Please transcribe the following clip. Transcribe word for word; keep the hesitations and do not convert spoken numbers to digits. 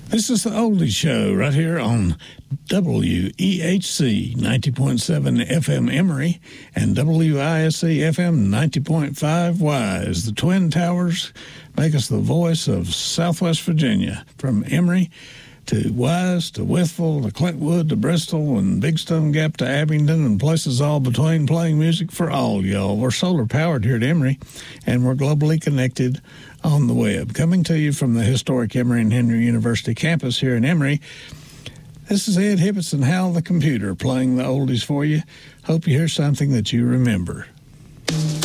This is the Oldie Show right here on W E H C ninety point seven F M Emory and W I S C F M ninety point five Wise. The Twin Towers make us the voice of Southwest Virginia, from Emory to Wise to Wytheville to Clintwood to Bristol and Big Stone Gap to Abingdon and places all between, playing music for all y'all. We're solar powered here at Emory, and we're globally connected on the web. Coming to you from the historic Emory and Henry University campus here in Emory, this is Ed Hibbets and Hal the Computer playing the oldies for you. Hope you hear something that you remember.